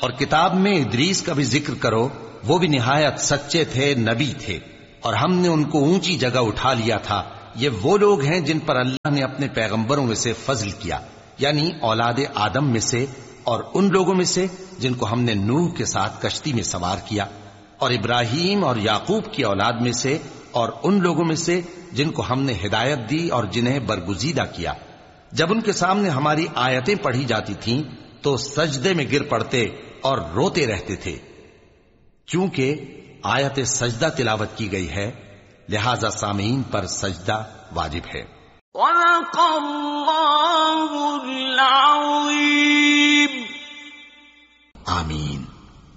और किताब में इदरीस का भी जिक्र करो, वो भी निहायत सच्चे थे, नबी थे, और हमने उनको ऊंची जगह उठा लिया था। ये वो लोग हैं जिन पर अल्लाह ने अपने पैगंबरों में से फजल किया, यानी औलाद आदम में से, और उन लोगों में से जिनको हमने नूह के साथ कश्ती में सवार किया, और इब्राहीम और याकूब की औलाद में से, और उन लोगों में से जिनको हमने हिदायत दी और जिन्हें बरगुजीदा किया। जब उनके सामने हमारी आयतें पढ़ी जाती थीं तो सजदे में गिर पड़ते और रोते रहते थे। चूंकि आयत सजदा तिलावत की गई है, लिहाजा सामीन पर सजदा वाजिब है। आमीन।